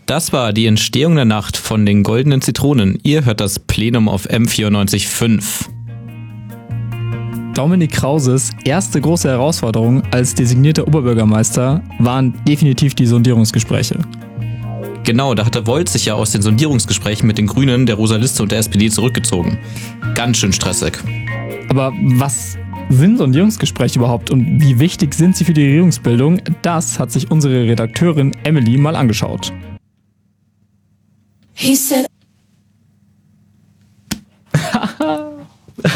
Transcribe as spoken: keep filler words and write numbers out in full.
Das war die Entstehung der Nacht von den Goldenen Zitronen. Ihr hört das Plenum auf M vierundneunzig Komma fünf. Dominik Krauses erste große Herausforderung als designierter Oberbürgermeister waren definitiv die Sondierungsgespräche. Genau, da hatte Volt sich ja aus den Sondierungsgesprächen mit den Grünen, der Rosa Liste und der S P D zurückgezogen. Ganz schön stressig. Aber was sind Sondierungsgespräche überhaupt und wie wichtig sind sie für die Regierungsbildung? Das hat sich unsere Redakteurin Emily mal angeschaut. He said